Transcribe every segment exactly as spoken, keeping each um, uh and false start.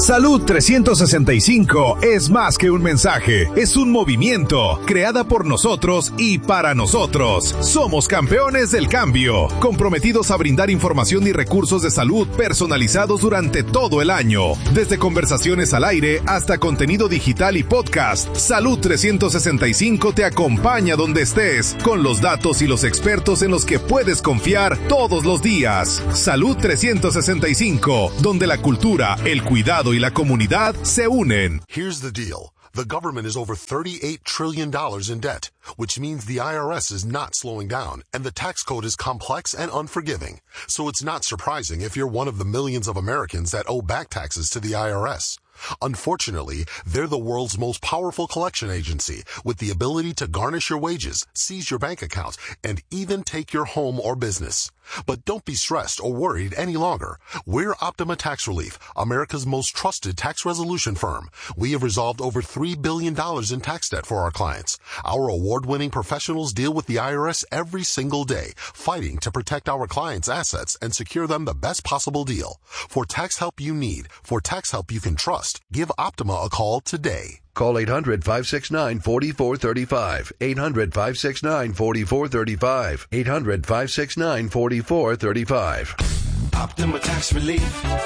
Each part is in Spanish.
Salud trescientos sesenta y cinco es más que un mensaje, es un movimiento, creada por nosotros y para nosotros. Somos campeones del cambio, comprometidos a brindar información y recursos de salud personalizados durante todo el año. Desde conversaciones al aire hasta contenido digital y podcast, Salud trescientos sesenta y cinco te acompaña donde estés, con los datos y los expertos en los que puedes confiar todos los días. Salud trescientos sesenta y cinco, donde la cultura, el cuidado y la comunidad se unen. Here's the deal. The government is over thirty-eight trillion dollars in debt, which means the I R S is not slowing down, and the tax code is complex and unforgiving. So it's not surprising if you're one of the millions of Americans that owe back taxes to the I R S. Unfortunately, they're the world's most powerful collection agency, with the ability to garnish your wages, seize your bank account, and even take your home or business. But don't be stressed or worried any longer. We're Optima Tax Relief, America's most trusted tax resolution firm. We have resolved over three billion dollars in tax debt for our clients. Our award-winning professionals deal with the I R S every single day, fighting to protect our clients' assets and secure them the best possible deal. For tax help you need, for tax help you can trust, give Optima a call today. Call eight hundred, five six nine, four four three five. eight hundred, five six nine, four four three five. eight hundred, five six nine, four four three five. Optima Tax Relief.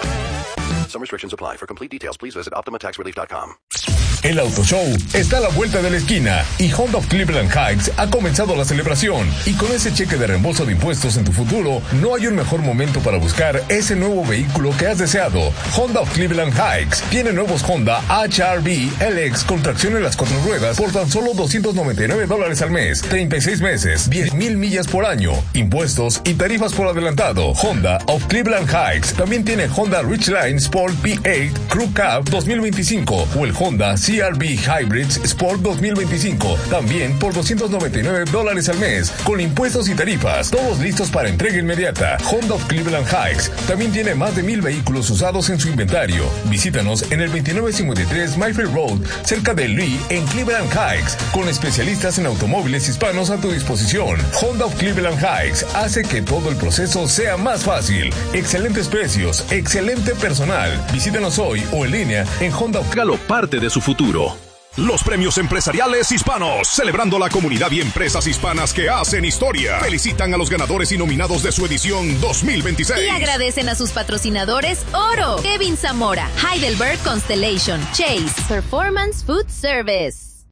Some restrictions apply. For complete details, please visit optima tax relief dot com. El Auto Show está a la vuelta de la esquina y Honda of Cleveland Heights ha comenzado la celebración. Y con ese cheque de reembolso de impuestos en tu futuro, no hay un mejor momento para buscar ese nuevo vehículo que has deseado. Honda of Cleveland Heights tiene nuevos Honda H R V L X con tracción en las cuatro ruedas por tan solo doscientos noventa y nueve dólares al mes, treinta y seis meses, diez mil millas por año, impuestos y tarifas por adelantado. Honda of Cleveland Heights también tiene Honda Ridgeline Sport P ocho Crew Cab dos mil veinticinco o el Honda C R V Hybrids Sport dos mil veinticinco, también por doscientos noventa y nueve dólares al mes, con impuestos y tarifas, todos listos para entrega inmediata. Honda of Cleveland Heights también tiene más de mil vehículos usados en su inventario. Visítanos en el veintinueve cincuenta y tres Mayfield Road, cerca de Lee, en Cleveland Heights, con especialistas en automóviles hispanos a tu disposición. Honda of Cleveland Heights hace que todo el proceso sea más fácil. Excelentes precios, excelente personal. Visítanos hoy o en línea en Honda. Hágalo parte de su futuro. Los premios empresariales hispanos, celebrando la comunidad y empresas hispanas que hacen historia. Felicitan a los ganadores y nominados de su edición dos mil veintiséis. Y agradecen a sus patrocinadores Oro, Kevin Zamora, Heidelberg Constellation, Chase, Performance Food Service.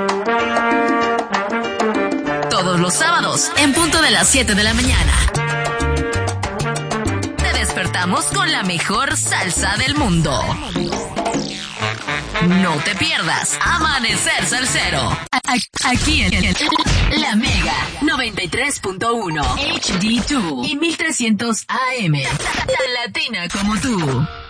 Todos los sábados, en punto de las siete de la mañana. Te despertamos con la mejor salsa del mundo. No te pierdas Amanecer Salsero. Aquí en La Mega noventa y tres punto uno H D dos y mil trescientos A M. Latina como tú.